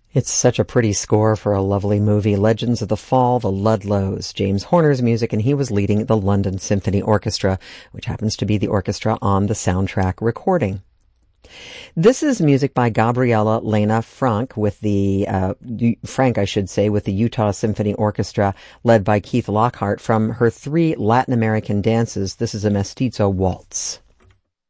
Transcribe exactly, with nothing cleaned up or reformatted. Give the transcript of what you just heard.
It's such a pretty score for a lovely movie. Legends of the Fall, the Ludlows. James Horner's music, and he was leading the London Symphony Orchestra, which happens to be the orchestra on the soundtrack recording. This is music by Gabriela Lena Frank with the, uh, Frank, I should say, with the Utah Symphony Orchestra, led by Keith Lockhart, from her three Latin American dances. This is a Mestizo waltz.